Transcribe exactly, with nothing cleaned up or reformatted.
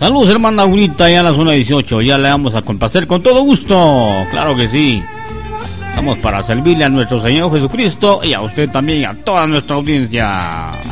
Saludos, hermana Aurita, ya en la zona dieciocho. Ya le vamos a complacer con todo gusto. Claro que sí. Estamos para servirle a nuestro Señor Jesucristo y a usted también y a toda nuestra audiencia.